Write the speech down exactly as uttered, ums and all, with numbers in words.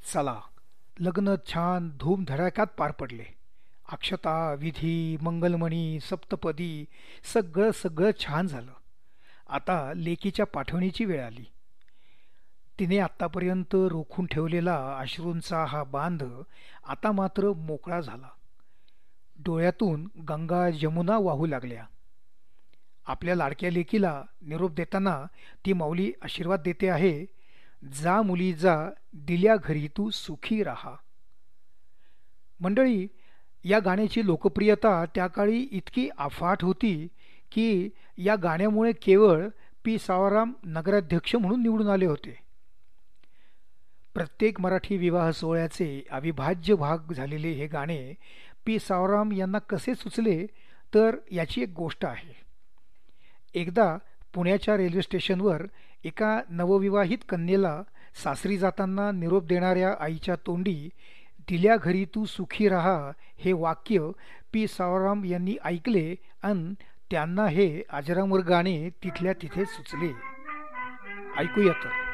चला, लग्न छान धूमधडाक्यात पार पडले. अक्षता, विधी, मंगलमणी, सप्तपदी सगळं सगळं छान झालं. आता लेकीच्या पाठवणीची वेळ आली. तिने आत्तापर्यंत रोखून ठेवलेला अश्रूंचा हा बांध आता मात्र मोकळा झाला. डोळ्यातून गंगा यमुना वाहू लागल्या. आपल्या लाडक्या लेकीला निरोप देताना ती माऊली आशीर्वाद देते आहे, जा मुली जा, दिल्या घरी तू सुखी राहा. मंडळी, या गाण्याची लोकप्रियता त्या काळी इतकी अफाट होती की या गाण्यामुळे केवळ पी सावराम नगराध्यक्ष म्हणून निवडून आले होते. प्रत्येक मराठी विवाह सोहळ्याचे अविभाज्य भाग झालेले हे गाणे पी सावराम यांना कसे सुचले, तर याची एक गोष्ट आहे. एकदा पुण्याच्या रेल्वे स्टेशनवर एका नवविवाहित कन्येला सासरी जाताना निरोप देणाऱ्या आईच्या तोंडी दिल्या घरी तू सुखी राहा हे वाक्य पी सावराम यांनी ऐकले अन त्यांना हे अजरामर गाणे तिथल्या तिथे सुचले. ऐकूया तर.